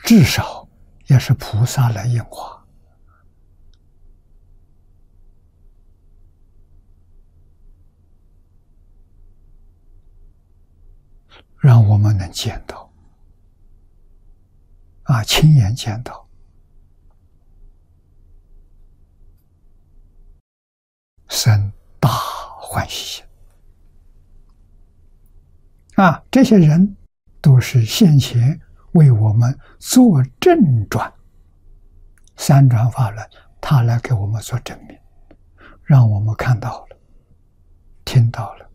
至少也是菩萨来应化。让我们能见到，亲眼见到，生大欢喜心。这些人都是先前为我们做正转，三转法轮，他来给我们做证明，让我们看到了，听到了，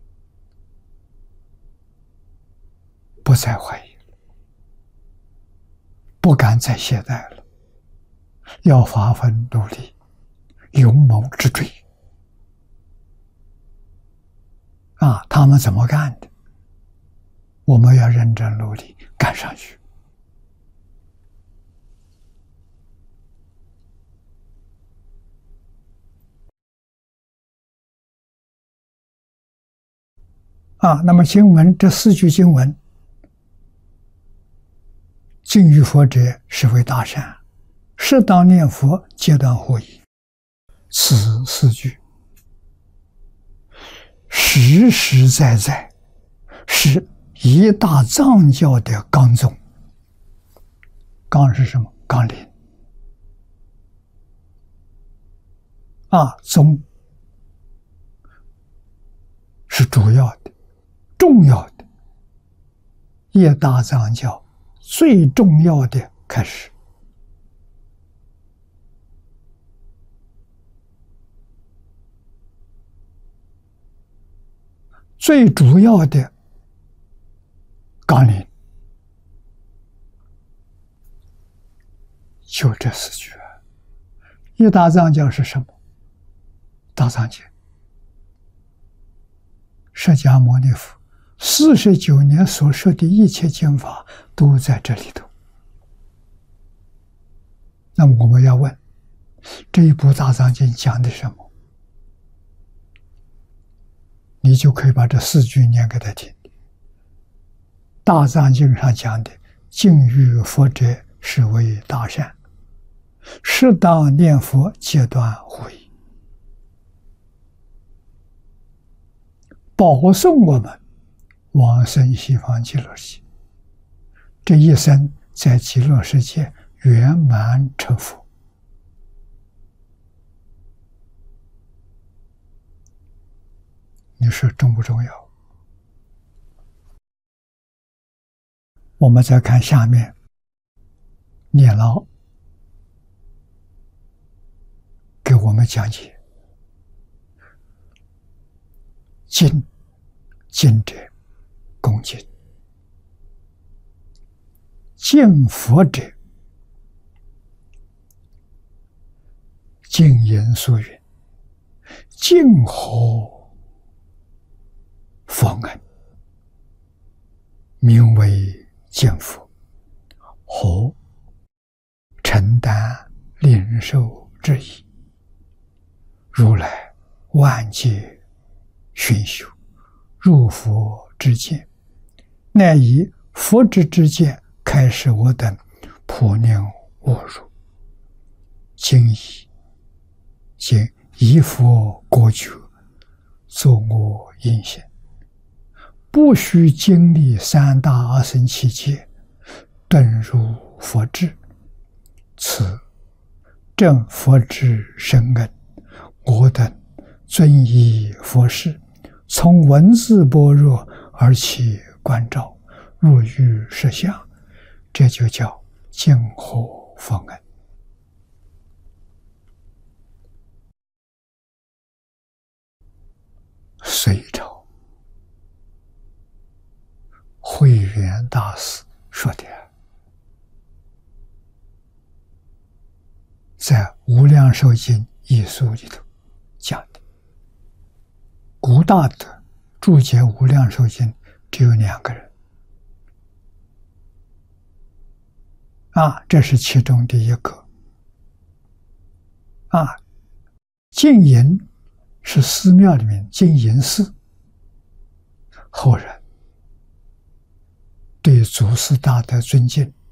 不再怀疑了，不敢再懈怠了，要发奋努力，勇谋直追。他们怎么干的？我们要认真努力赶上去。那么经文这4句经文，敬于佛者，是为大善，适当念佛，皆当获益。此4句实实在在是一大藏教的纲宗。纲是什么？纲领。宗是主要的、重要的，一大藏教最重要的开始。最主要的纲领就这4句。一大藏教是什么？大藏经，释迦牟尼佛49年所说的一切经法都在这里头。那么我们要问，这一部大藏经讲的什么？你就可以把这4句念给他听。大藏经上讲的，敬于佛者，是为大善，适当念佛，皆断获益。保送我们往生西方极乐世界，这一生在极乐世界圆满成佛。你说重不重要？我们再看下面，念老给我们讲解。敬者恭敬，见佛者敬言疏云，敬何佛恩，名为见佛，何承担领受之意。如来万劫熏修，入佛之见，乃以佛之见开示我等普令误入。今以佛果觉，作我因现，不须经历3大阿僧祇劫，顿入佛智。此正佛之深恩，我等遵依佛事，从文字般若而起观照，入于实相，这就叫敬何佛恩。隋朝慧远大师说的，在《无量寿经》一书里头讲的。古大德注解《无量寿经》只有2个人，这是其中的一个。净隐是寺庙里面净隐寺，后人对祖师大德尊敬，